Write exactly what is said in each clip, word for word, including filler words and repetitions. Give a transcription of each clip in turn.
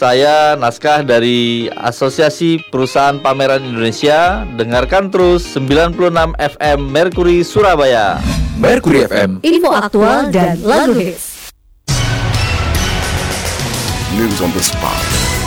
Saya Naskah dari Asosiasi Perusahaan Pameran Indonesia. Dengarkan terus sembilan puluh enam F M Mercury Surabaya. Mercury F M, info aktual dan lagu hits. News on the spot.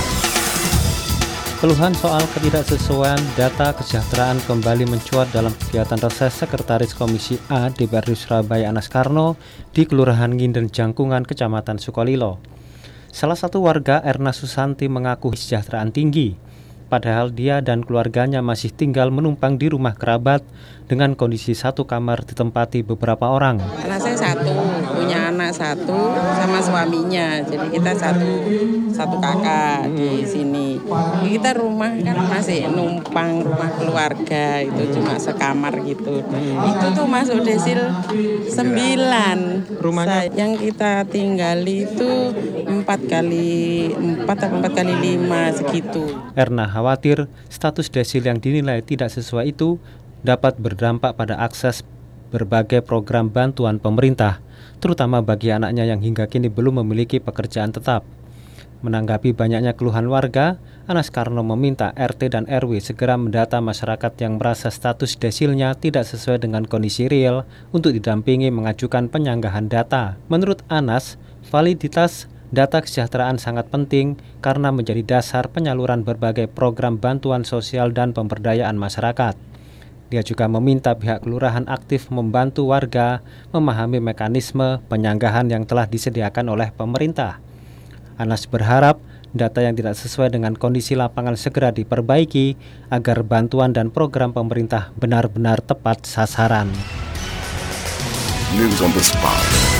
Keluhan soal ketidaksesuaian data kesejahteraan kembali mencuat dalam kegiatan reses Sekretaris Komisi A D P R D Surabaya Anas Karno di Kelurahan Nginden Jangkungan, Kecamatan Sukolilo. Salah satu warga, Erna Susanti, mengaku kesejahteraan tinggi, padahal dia dan keluarganya masih tinggal menumpang di rumah kerabat dengan kondisi satu kamar ditempati beberapa orang. Anak saya satu, punya anak satu sama suaminya, jadi kita satu satu kakak di sini. Kita rumah kan masih numpang rumah keluarga, itu cuma sekamar gitu. Itu tuh masuk desil sembilan. Rumahnya yang kita tinggali itu empat kali empat atau empat kali lima segitu. Erna khawatir status desil yang dinilai tidak sesuai itu dapat berdampak pada akses berbagai program bantuan pemerintah, terutama bagi anaknya yang hingga kini belum memiliki pekerjaan tetap. Menanggapi banyaknya keluhan warga, Anas Karno meminta R T dan R W segera mendata masyarakat yang merasa status desilnya tidak sesuai dengan kondisi real untuk didampingi mengajukan penyanggahan data. Menurut Anas, validitas data kesejahteraan sangat penting karena menjadi dasar penyaluran berbagai program bantuan sosial dan pemberdayaan masyarakat. Dia juga meminta pihak kelurahan aktif membantu warga memahami mekanisme penyanggahan yang telah disediakan oleh pemerintah. Anas berharap data yang tidak sesuai dengan kondisi lapangan segera diperbaiki agar bantuan dan program pemerintah benar-benar tepat sasaran. News on the spot.